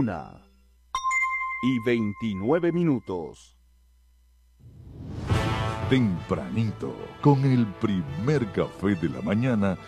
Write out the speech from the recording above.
1:29. Tempranito, con el primer café de la mañana,